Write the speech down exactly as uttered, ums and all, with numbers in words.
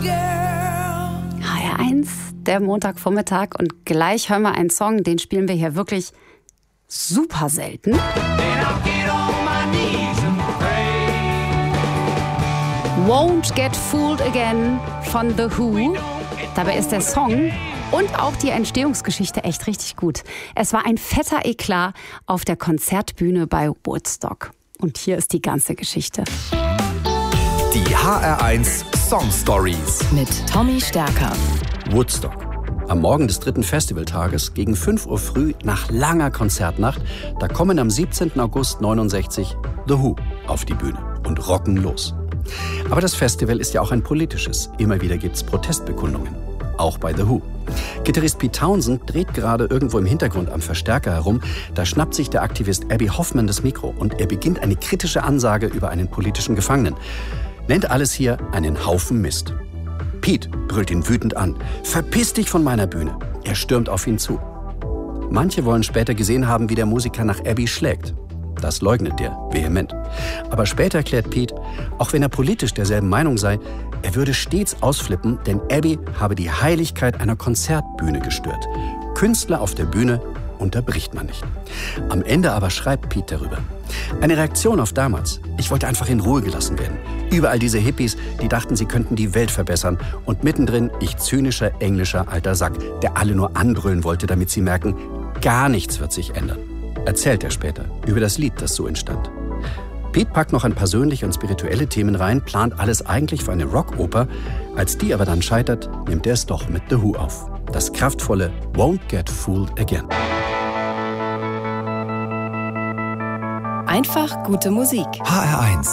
H R eins, der Montagvormittag, und gleich hören wir einen Song, den spielen wir hier wirklich super selten. Won't Get Fooled Again von The Who. Dabei ist der Song und auch die Entstehungsgeschichte echt richtig gut. Es war ein fetter Eklat auf der Konzertbühne bei Woodstock. Und hier ist die ganze Geschichte. Die H R eins Song Stories mit Tommy Stärker. Woodstock. Am Morgen des dritten Festivaltages gegen fünf Uhr früh nach langer Konzertnacht, da kommen am siebzehnten August neunundsechzig The Who auf die Bühne und rocken los. Aber das Festival ist ja auch ein politisches. Immer wieder gibt's Protestbekundungen. Auch bei The Who. Gitarrist Pete Townshend dreht gerade irgendwo im Hintergrund am Verstärker herum. Da schnappt sich der Aktivist Abbie Hoffman das Mikro und er beginnt eine kritische Ansage über einen politischen Gefangenen. Nennt alles hier einen Haufen Mist. Pete brüllt ihn wütend an. Verpiss dich von meiner Bühne. Er stürmt auf ihn zu. Manche wollen später gesehen haben, wie der Musiker nach Abbie schlägt. Das leugnet der vehement. Aber später erklärt Pete, auch wenn er politisch derselben Meinung sei, er würde stets ausflippen, denn Abbie habe die Heiligkeit einer Konzertbühne gestört. Künstler auf der Bühne unterbricht man nicht. Am Ende aber schreibt Pete darüber. Eine Reaktion auf damals. Ich wollte einfach in Ruhe gelassen werden. Überall diese Hippies, die dachten, sie könnten die Welt verbessern. Und mittendrin ich zynischer, englischer alter Sack, der alle nur anbrüllen wollte, damit sie merken, gar nichts wird sich ändern. Erzählt er später über das Lied, das so entstand. Pete packt noch ein persönliche und spirituelle Themen rein, plant alles eigentlich für eine Rockoper. Als die aber dann scheitert, nimmt er es doch mit The Who auf. Das kraftvolle Won't Get Fooled Again. Einfach gute Musik. H R eins